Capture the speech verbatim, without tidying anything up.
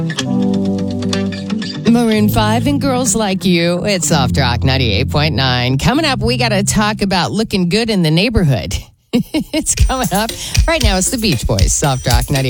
Maroon five and Girls Like You. It's Soft Rock ninety-eight point nine. Coming up, we got to talk about looking good in the neighborhood. It's coming up. Right now, it's the Beach Boys. Soft Rock ninety-eight.